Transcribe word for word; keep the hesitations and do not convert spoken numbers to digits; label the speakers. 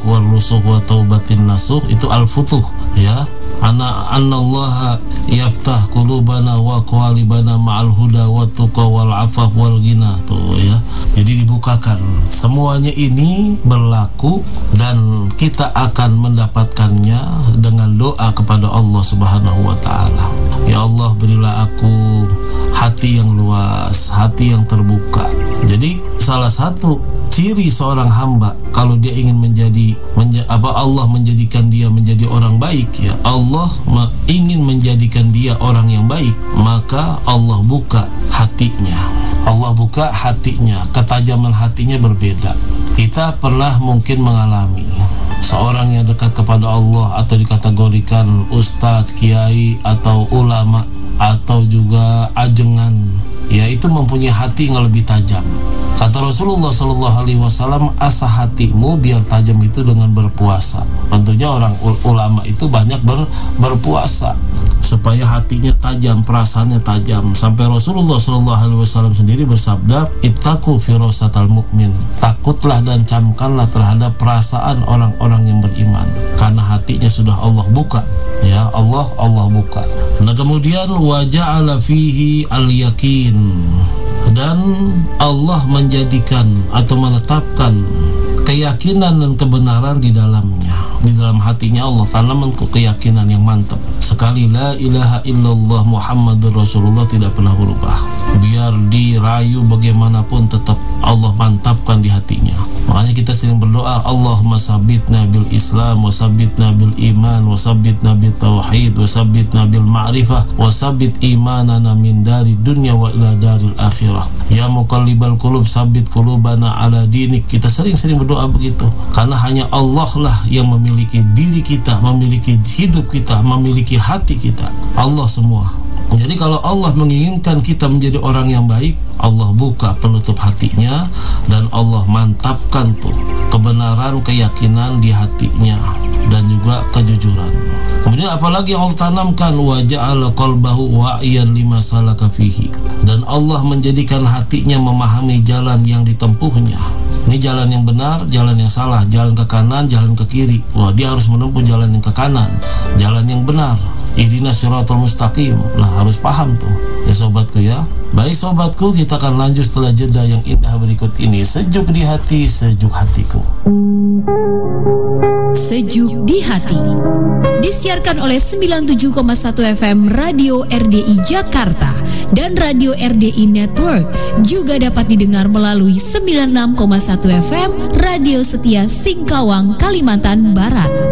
Speaker 1: wal rusuh wa taubatin nasuh, itu al-futuh ya. Ana anallaha yaftah qulubana wa qalibana ma'al huda wa tuqa wal afaf wal ghina tuh ya. Jadi dibukakan. Semuanya ini berlaku dan kita akan mendapatkannya dengan doa kepada Allah Subhanahu wa taala. Ya Allah, berilah aku hati yang luas, hati yang terbuka. Jadi salah satu ciri seorang hamba kalau dia ingin menjadi menja, apa Allah menjadikan dia menjadi orang baik ya, Allah me, ingin menjadikan dia orang yang baik, maka Allah buka hatinya. Allah buka hatinya, ketajaman hatinya berbeda. Kita pernah mungkin mengalami seorang yang dekat kepada Allah atau dikategorikan ustadz, kiai atau ulama atau juga ajengan, ya itu mempunyai hati yang lebih tajam. Kata Rasulullah Shallallahu Alaihi Wasallam, asah hatimu biar tajam itu dengan berpuasa. Tentunya orang ulama itu banyak ber, berpuasa supaya hatinya tajam, perasaannya tajam. Sampai Rasulullah Shallallahu Alaihi Wasallam sendiri bersabda, ittaqu firasatal mu'min, takutlah dan camkanlah terhadap perasaan orang-orang yang beriman, karena hatinya sudah Allah buka. Ya Allah, Allah buka. Nah kemudian wa ja'ala fihi al-yakin, dan Allah menjadikan atau menetapkan keyakinan dan kebenaran di dalamnya. Di dalam hatinya Allah tanamkan keyakinan yang mantap. Sekali la ilaha illallah Muhammadur Rasulullah tidak pernah berubah. Biar dirayu bagaimanapun tetap Allah mantapkan di hatinya. Makanya kita sering berdoa, Allahumma sabbitna bil Islam, wa sabbitna bil iman, wa sabbitna bil tauhid, wa sabbitna bil ma'rifah, wa sabbit imanana min dari dunya wa ila daril akhirah. Ya muqallibal qulub, sabbit qulubana ala dinik. Kita sering-sering berdoa begitu, karena hanya Allah lah yang memiliki diri kita, memiliki hidup kita, memiliki hati kita. Allah semua. Jadi kalau Allah menginginkan kita menjadi orang yang baik, Allah buka penutup hatinya dan Allah mantapkan tuh kebenaran, keyakinan di hatinya dan juga kejujuran. Kemudian apalagi Allah tanamkan, wa ja'ala qalbahu wa'iyan lima salaka fihi, dan Allah menjadikan hatinya memahami jalan yang ditempuhnya. Ini jalan yang benar, jalan yang salah, jalan ke kanan, jalan ke kiri. Wah, dia harus menempuh jalan yang ke kanan, jalan yang benar. Ihdinas siratal mustaqim. Nah, harus paham tuh ya sobatku ya. Baik sobatku, kita akan lanjut setelah jeda yang indah berikut ini. Sejuk di hati, sejuk hatiku.
Speaker 2: Sejuk di hati disiarkan oleh sembilan puluh tujuh koma satu F M Radio R D I Jakarta dan Radio R D I Network. Juga dapat didengar melalui sembilan puluh enam koma satu F M Radio Setia Singkawang, Kalimantan Barat.